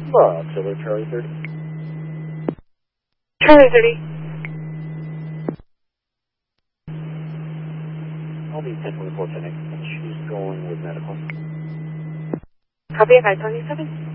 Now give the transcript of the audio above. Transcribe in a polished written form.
Auxiliary Charlie 30. Charlie 30. I'll be 1024 10X. She's going with medical. Copy at 527.